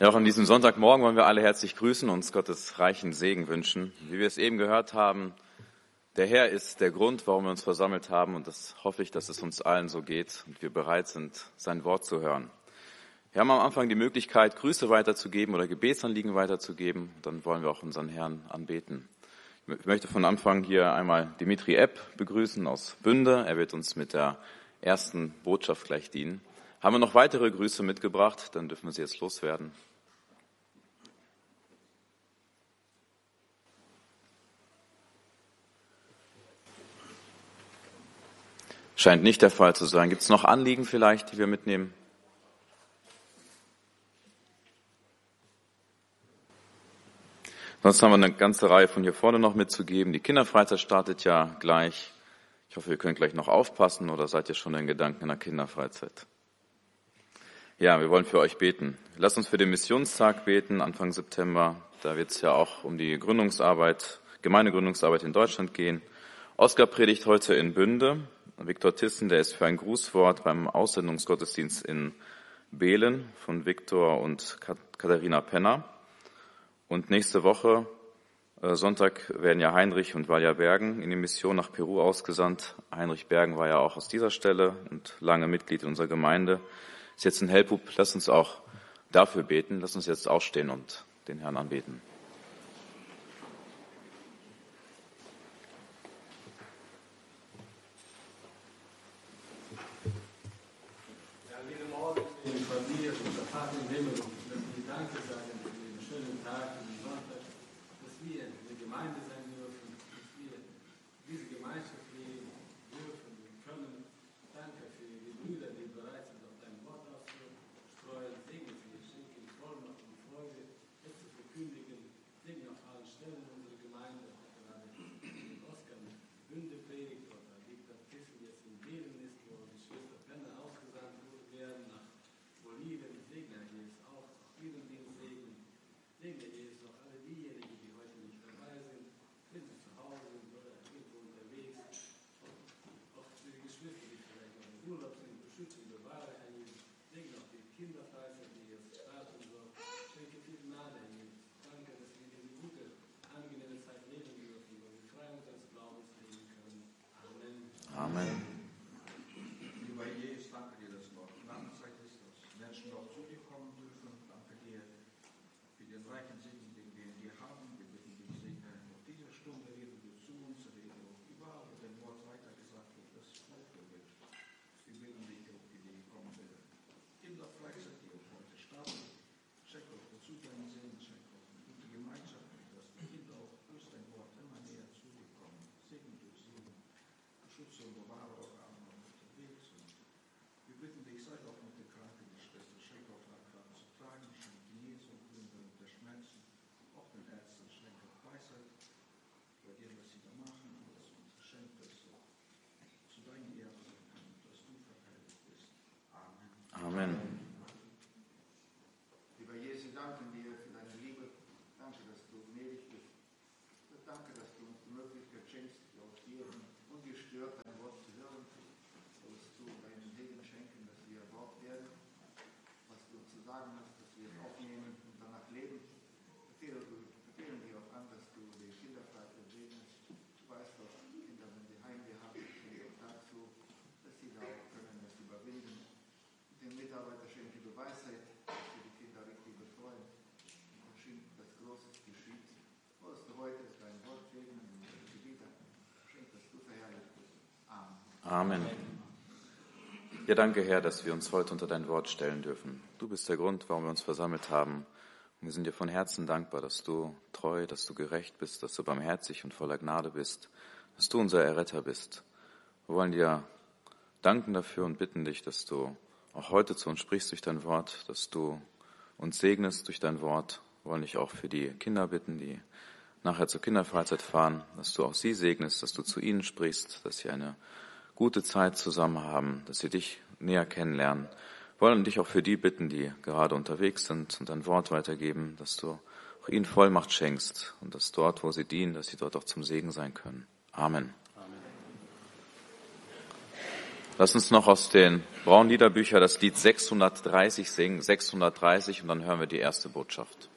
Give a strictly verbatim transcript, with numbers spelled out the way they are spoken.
Ja, auch an diesem Sonntagmorgen wollen wir alle herzlich grüßen und uns Gottes reichen Segen wünschen. Wie wir es eben gehört haben, der Herr ist der Grund, warum wir uns versammelt haben, und das hoffe ich, dass es uns allen so geht und wir bereit sind, sein Wort zu hören. Wir haben am Anfang die Möglichkeit, Grüße weiterzugeben oder Gebetsanliegen weiterzugeben. Dann wollen wir auch unseren Herrn anbeten. Ich möchte von Anfang hier einmal Dimitri Epp begrüßen aus Bünde. Er wird uns mit der ersten Botschaft gleich dienen. Haben wir noch weitere Grüße mitgebracht, dann dürfen wir sie jetzt loswerden. Scheint nicht der Fall zu sein. Gibt es noch Anliegen vielleicht, die wir mitnehmen? Sonst haben wir eine ganze Reihe von hier vorne noch mitzugeben. Die Kinderfreizeit startet ja gleich. Ich hoffe, ihr könnt gleich noch aufpassen, oder seid ihr schon in Gedanken in der Kinderfreizeit? Ja, wir wollen für euch beten. Lasst uns für den Missionstag beten, Anfang September. Da wird es ja auch um die Gründungsarbeit, Gemeindegründungsarbeit in Deutschland gehen. Oskar predigt heute in Bünde. Viktor Tissen, der ist für ein Grußwort beim Aussendungsgottesdienst in Behlen von Viktor und Katharina Penner. Und nächste Woche, äh, Sonntag, werden ja Heinrich und Valja Bergen in die Mission nach Peru ausgesandt. Heinrich Bergen war ja auch aus dieser Stelle und lange Mitglied in unserer Gemeinde. Ist jetzt ein Helpub. Lass uns auch dafür beten. Lass uns jetzt aufstehen und den Herrn anbeten. Ja, liebe Morgen, liebe Familie, unser Vater im Himmel, dass wir Danke sagen für den schönen Tag, für den Sonntag, dass wir eine Gemeinde sein dürfen, dass wir diese Gemeinschaft leben dürfen und können. Danke für die Brüder, die bereit sind, auf dein Wort auszustreuen. Segne sie, schenke ihnen Vollmacht und Freude, das zu verkündigen. Segne auf allen Stellen unsere Gemeinde, gerade den Oskar mit Bünde predigt, oder Viktor Tissen jetzt in Behlen ist, wo die Schwester Penner ausgesandt werden nach Bolivien. Segne Jesus auch, auch ihren Dienst segnen. Segne Jesus auch alle diejenigen, die heute nicht dabei sind, wenn sie zu Hause sind oder irgendwo unterwegs. Auch für die Geschwister, die vielleicht noch im Urlaub sind, beschütze und bewahre, Herr Jesus. Segne auch die Kinderfreizeit, die jetzt starten soll. Schenke viel Gnade, Herr Jesus. Danke, dass wir diese gute, angenehme Zeit leben dürfen, wo wir frei unseres Glaubens leben können. Amen. Amen. Lieber Jesus, danke dir, dass noch lange Zeit ist, dass Menschen auch zu dir kommen dürfen. Danke dir für den reichen Segen, den wir in dir haben. Wir bitten dich, Segne auf dieser Stunde, rede du zu uns, rede auch überall, wo dein Wort weitergesagt wird, das Volk wird. Wir bitten dich auch für die kommende Kinderfreizeit, die auch heute startet. Schenk auch dazu deinen Segen, schenk auch eine gute Gemeinschaft, dass die Kinder auch durch dein Wort immer näher zu dir kommen. Segne du sie, beschütze und bewahre auch alle unterwegs. Und wir bitten dich, sei auch mit der kranken Schwester, schenk auch nach Kraft zu tragen, schenk Genesung, Lindern der Schmerzen, auch den Ärzten, schenk auch Weisheit bei dem, was sie da machen, und dass uns schenk, dass so zu deiner Ehre sein kann, dass du verherrlicht bist. Amen. Amen. Lieber Jesus, danken dir für deine Liebe. Danke, dass du gnädig bist. Danke, dass du uns die Möglichkeit schenkst, auch hier ungestört dein Wort zu hören. Sollst du deinen Segen schenken, dass wir erbaut werden, was du uns zu sagen hast, dass wir es aufnehmen und danach leben. Befehlen befehlen dir auch an, dass du die Kinderfreizeit segnest. Du weißt doch, Kinder, wenn sie Heimweh haben, sind dazu, dass sie da auch können, das überwinden. Den Mitarbeiter schenke du Weisheit, dass wir die Kinder richtig betreuen. Und schenke, dass Großes geschieht. Wolltest du heute dein Wort segnen und unsere Gebete. Schenke, dass du verherrlicht bist. Amen. Amen. Ja, danke, Herr, dass wir uns heute unter dein Wort stellen dürfen. Du bist der Grund, warum wir uns versammelt haben. Und wir sind dir von Herzen dankbar, dass du treu, dass du gerecht bist, dass du barmherzig und voller Gnade bist, dass du unser Erretter bist. Wir wollen dir danken dafür und bitten dich, dass du auch heute zu uns sprichst durch dein Wort, dass du uns segnest durch dein Wort. Wir wollen dich auch für die Kinder bitten, die nachher zur Kinderfreizeit fahren, dass du auch sie segnest, dass du zu ihnen sprichst, dass sie eine gute Zeit zusammen haben, dass sie dich näher kennenlernen. Wir wollen dich auch für die bitten, die gerade unterwegs sind und dein Wort weitergeben, dass du auch ihnen Vollmacht schenkst und dass dort, wo sie dienen, dass sie dort auch zum Segen sein können. Amen. Lass uns noch aus den Braun Liederbüchern das Lied sechshundertdreißig singen, sechshundertdreißig, und dann hören wir die erste Botschaft.